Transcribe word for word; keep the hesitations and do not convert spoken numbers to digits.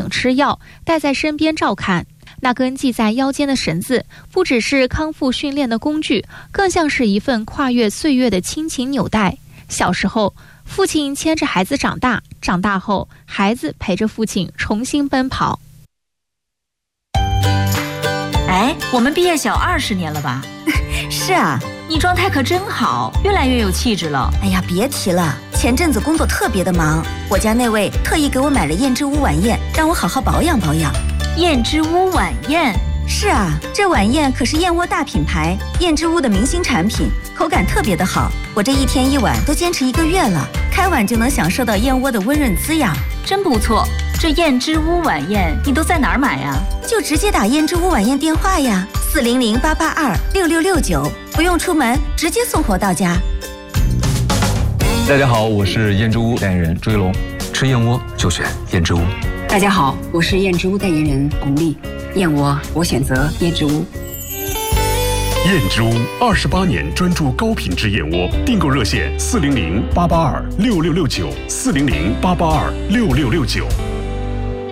等吃药，带在身边照看。那根系在腰间的绳子，不只是康复训练的工具，更像是一份跨越岁月的亲情纽带。小时候，父亲牵着孩子长大，长大后，孩子陪着父亲重新奔跑。 哎，我们毕业小二十年了吧？ 是啊， 你状态可真好，越来越有气质了。 哎呀，别提了，前阵子工作特别的忙，我家那位特意给我买了燕之屋晚宴，让我好好保养保养。 燕之屋晚宴？ 是啊，这晚宴可是燕窝大品牌燕之屋的明星产品，口感特别的好。我这一天一碗都坚持一个月了，开碗就能享受到燕窝的温润滋养， 真不错。这燕之屋晚宴你都在哪儿买呀？ 就直接打燕之屋晚宴电话呀，四零零八八二六六六九，不用出门，直接送货到家。 大家好，我是燕之屋代言人朱一龙，吃燕窝就选燕之屋。 大家好，我是燕之屋代言人巩俐，燕窝我选择燕之屋。 燕之屋二十八年专注高品质燕窝，订购热线四零零八八二六六六九，四零零八八二六六六九。